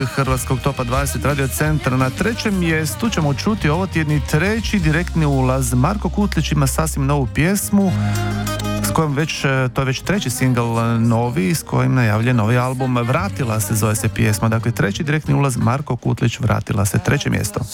Hrvatskog topa 20 radio centra. Na trećem mjestu ćemo čuti ovo tjedni treći direktni ulaz. Marko Kutlić ima sasvim novu pjesmu s kojom to je već treći singl novi, s kojim najavljen novi album. Vratila se, zove se pjesma. Dakle, treći direktni ulaz Marko Kutlić, Vratila se, treće mjesto.